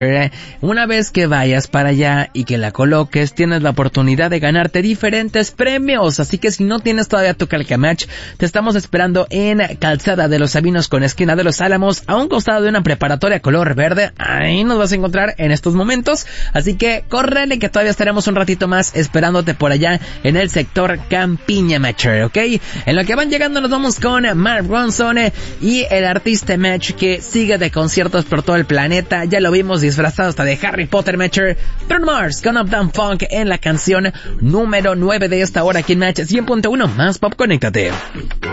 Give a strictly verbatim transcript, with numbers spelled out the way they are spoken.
Una vez que vayas para allá y que la coloques, tienes la oportunidad de ganarte diferentes premios. Así que si no tienes todavía tu Calcamatch, te estamos esperando en Calzada de los Sabinos con esquina de Los Álamos, a un costado de una preparatoria color verde. Ahí nos vas a encontrar en estos momentos. Así que córrele, que todavía estaremos un ratito más esperándote por allá en el sector Campiña Matcher, ¿ok? En lo que van llegando nos vamos con Mark Ronson y el artista Match, que sigue de conciertos por todo el planeta. Ya lo vimos disfrazado hasta de Harry Potter, Matcher. Bruno Mars con Uptown Funk en la canción número nueve de esta hora aquí en Match cien punto uno. Más pop, conéctate.